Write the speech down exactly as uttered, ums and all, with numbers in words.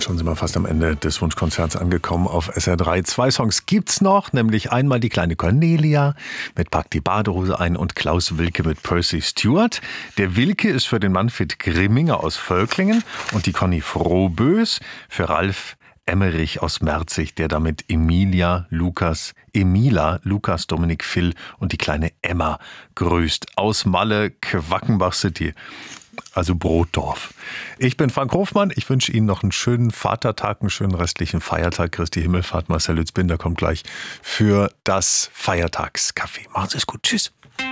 Schon sind wir fast am Ende des Wunschkonzerts angekommen auf S R drei. Zwei Songs gibt's noch, nämlich einmal die kleine Cornelia mit Pack die Badehose ein und Klaus Wilke mit Percy Stewart. Der Wilke ist für den Manfred Grimminger aus Völklingen und die Conny Frohbös für Ralf Emmerich aus Merzig, der damit Emilia, Lukas, Emila, Lukas, Dominik, Phil und die kleine Emma grüßt. Aus Malle, Quackenbach City. Also Brotdorf. Ich bin Frank Hofmann. Ich wünsche Ihnen noch einen schönen Vatertag, einen schönen restlichen Feiertag. Christi Himmelfahrt. Marcel Lützbinder kommt gleich für das Feiertagscafé. Machen Sie es gut. Tschüss.